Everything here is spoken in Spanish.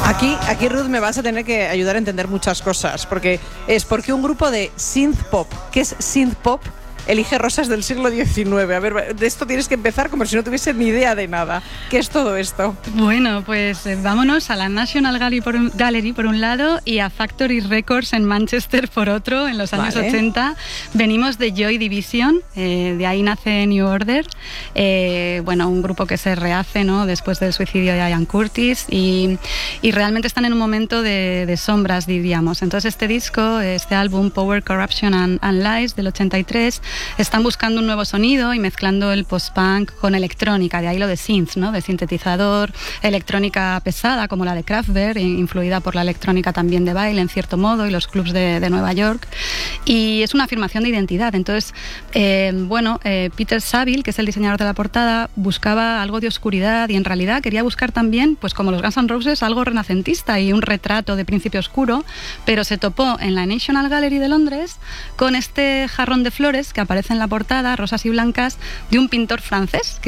Aquí Ruth me vas a tener que ayudar a entender muchas cosas, porque un grupo de synth pop, ¿qué es synth pop?, elige rosas del siglo XIX. A ver, de esto tienes que empezar como si no tuviese ni idea de nada. ¿Qué es todo esto? Bueno, pues vámonos a la National Gallery por un lado y a Factory Records en Manchester por otro, en los años 80. Venimos de Joy Division, de ahí nace New Order, un grupo que se rehace, ¿no?, después del suicidio de Ian Curtis y realmente están en un momento de sombras, diríamos. Entonces este álbum, Power, Corruption and Lies, del 83, están buscando un nuevo sonido y mezclando el post-punk con electrónica, de ahí lo de synth, ¿no?, de sintetizador, electrónica pesada como la de Kraftwerk, influida por la electrónica también de baile en cierto modo y los clubs de Nueva York, y es una afirmación de identidad. Entonces, Peter Saville, que es el diseñador de la portada, buscaba algo de oscuridad y en realidad quería buscar también, pues como los Guns N' Roses, algo renacentista y un retrato de principio oscuro, pero se topó en la National Gallery de Londres con este jarrón de flores que aparece en la portada, rosas y blancas, de un pintor francés, que